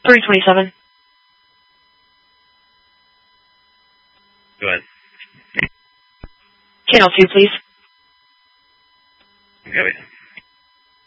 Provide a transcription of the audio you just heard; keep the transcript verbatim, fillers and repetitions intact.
three twenty-seven. Go ahead. Channel two, please. Okay.